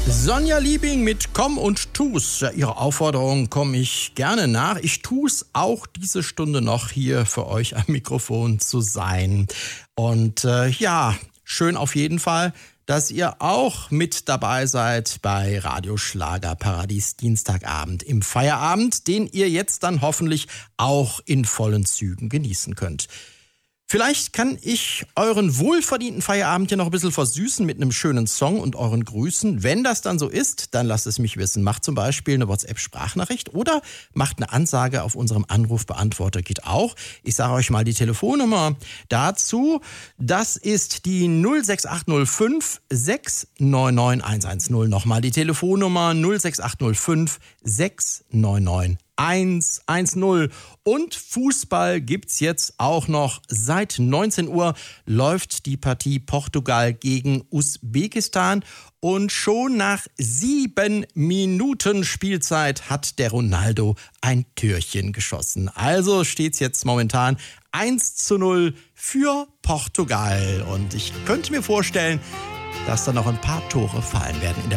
Sonja Liebing mit Komm und tu's. Ja, Ihrer Aufforderung komme ich gerne nach. Ich tu's auch diese Stunde noch hier für euch am Mikrofon zu sein. Und schön auf jeden Fall, dass ihr auch mit dabei seid bei Radio Schlagerparadies Dienstagabend im Feierabend, den ihr jetzt dann hoffentlich auch in vollen Zügen genießen könnt. Vielleicht kann ich euren wohlverdienten Feierabend hier noch ein bisschen versüßen mit einem schönen Song und euren Grüßen. Wenn das dann so ist, dann lasst es mich wissen. Macht zum Beispiel eine WhatsApp-Sprachnachricht oder macht eine Ansage auf unserem Anrufbeantworter. Geht auch. Ich sage euch mal die Telefonnummer dazu. Das ist die 06805 699 110. Nochmal die Telefonnummer 06805 699 110. Und Fußball gibt's jetzt auch noch. Seit 19 Uhr läuft die Partie Portugal gegen Usbekistan. Und schon nach 7 Minuten Spielzeit hat der Ronaldo ein Türchen geschossen. Also steht's jetzt momentan 1:0 für Portugal. Und ich könnte mir vorstellen, dass da noch ein paar Tore fallen werden in der